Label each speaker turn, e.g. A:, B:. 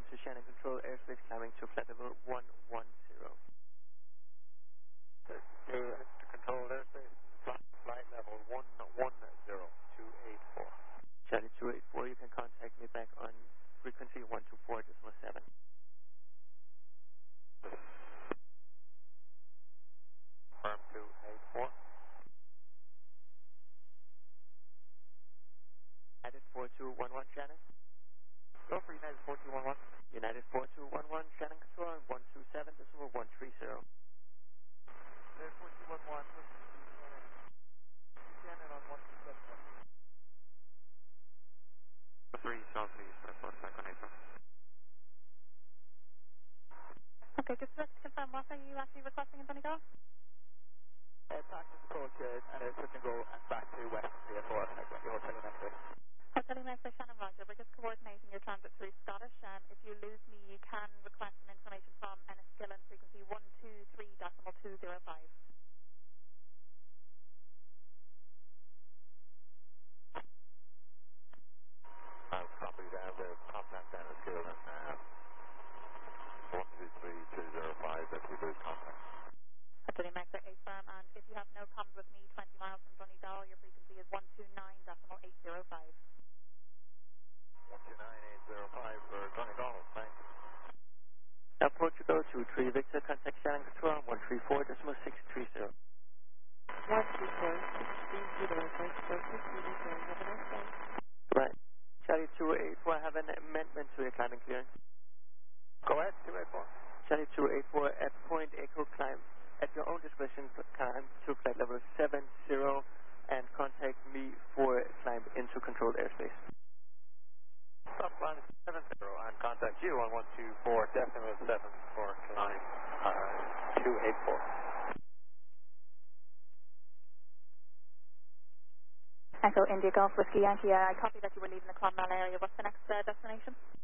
A: into Shannon Control airspace, climbing to flight level 110.
B: To control airspace, flight level 110, 284.
A: Charlie 284, you can contact me back on frequency 124.7.
B: Firm 284.
A: United 4211, Shannon.
B: Go for United 4211.
A: United 4211, Shannon Control, 127.130.
B: United 4211, Shannon on 127. 3 Southeast, airport, second April.
C: Okay, just to confirm, what are you actually requesting in Donegal?
B: Practice approach and touch and go and back to West Airport, your hotel next week.
C: Hotel Master Shannon Roger, we're just coordinating your transit through Scottish. If you lose me, you can request some information from Enniskillen, frequency 123.205.
B: I'll copy that. The contact Enniskillen, 123.205, that's your good contact.
C: Hotel Master A firm, and if you have no comms with me, 20 miles from Donegal, your frequency is 129.805.
B: 129.805 for Donegal, thanks.
A: Portugal 23 Victor, contact Shannon Control, 134.630.
C: 134.630,
A: Right. Charlie 284, I have an amendment to your climbing clearance.
B: Go ahead, 284.
A: Charlie 284, at point Echo climb, at your own discretion, climb to flight level 70 and contact me for climb into controlled airspace.
B: Stop line 70 and contact you on 124.7 for climb 284.
C: Echo India Golf Whiskey Yankee, I copy that you were leaving the Clonmel area. What's the next destination?